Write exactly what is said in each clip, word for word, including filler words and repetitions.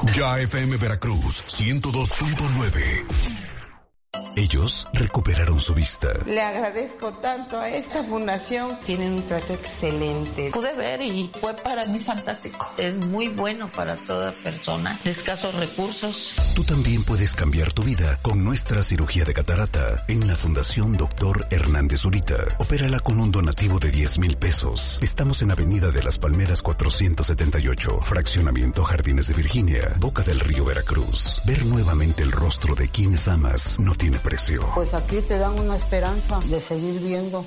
Ya F M Veracruz ciento dos punto nueve. Ellos recuperaron su vista. Le agradezco tanto a esta fundación. Tienen un trato excelente. Pude ver y fue para mí fantástico. Es muy bueno para toda persona de escasos recursos. Tú también puedes cambiar tu vida con nuestra cirugía de catarata en la Fundación Doctor Hernández Zurita. Opérala con un donativo de diez mil pesos. Estamos en Avenida de las Palmeras cuatrocientos setenta y ocho, Fraccionamiento Jardines de Virginia, Boca del Río, Veracruz. Ver nuevamente el rostro de quienes amas no tiene precio. Pues aquí te dan una esperanza de seguir viendo.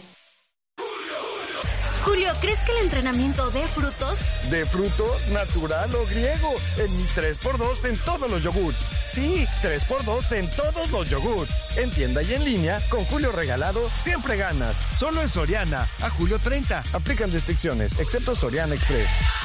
Julio, ¿crees que el entrenamiento dé frutos? ¿De frutos, natural o griego? En mi tres por dos en todos los yogurts. Sí, tres por dos en todos los yogurts. En tienda y en línea, con Julio regalado, siempre ganas. Solo en Soriana, a julio treinta. Aplican restricciones, excepto Soriana Express.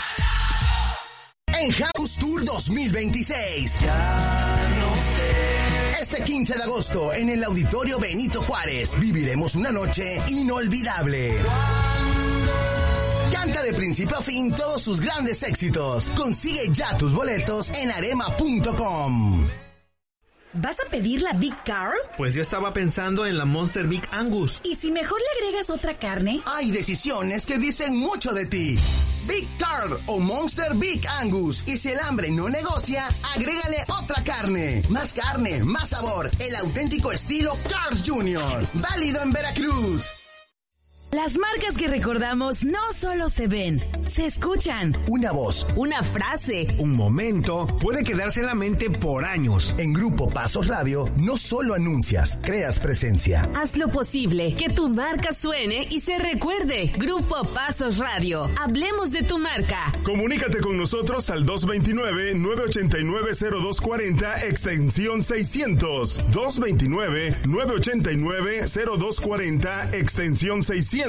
En House Tour dos mil veintiséis. Ya no sé. Este quince de agosto, en el Auditorio Benito Juárez, viviremos una noche inolvidable. Canta de principio a fin todos sus grandes éxitos. Consigue ya tus boletos en arema punto com. ¿Vas a pedir la Big Carl? Pues yo estaba pensando en la Monster Big Angus. ¿Y si mejor le agregas otra carne? Hay decisiones que dicen mucho de ti. Big Carl o Monster Big Angus. Y si el hambre no negocia, agrégale otra carne. Más carne, más sabor. El auténtico estilo Carl's junior Válido en Veracruz. Las marcas que recordamos no solo se ven, se escuchan. Una voz, una frase, un momento puede quedarse en la mente por años. En Grupo Pasos Radio no solo anuncias, creas presencia. Haz lo posible que tu marca suene y se recuerde. Grupo Pasos Radio. Hablemos de tu marca. Comunícate con nosotros al dos dos nueve, nueve ocho nueve, cero dos cuatro cero extensión seiscientos. dos dos nueve, nueve ocho nueve, cero dos cuatro cero extensión seiscientos.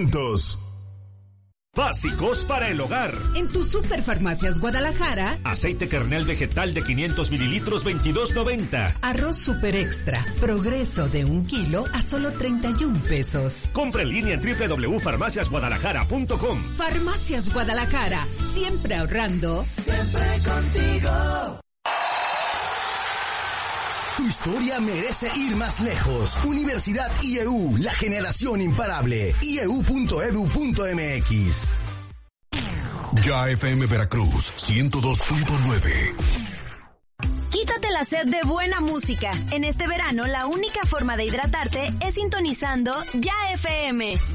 Básicos para el hogar. En tu Superfarmacias Guadalajara. Aceite kernel vegetal de quinientos mililitros, veintidós noventa. Arroz Super Extra. Progreso de un kilo a solo treinta y un pesos. Compra en línea en doble u doble u doble u punto farmacias guadalajara punto com. Farmacias Guadalajara. Siempre ahorrando. Siempre contigo. Tu historia merece ir más lejos. Universidad I E U, la generación imparable. I E U punto e d u punto m x. Ya F M Veracruz ciento dos punto nueve. Quítate la sed de buena música. En este verano, la única forma de hidratarte es sintonizando Ya F M.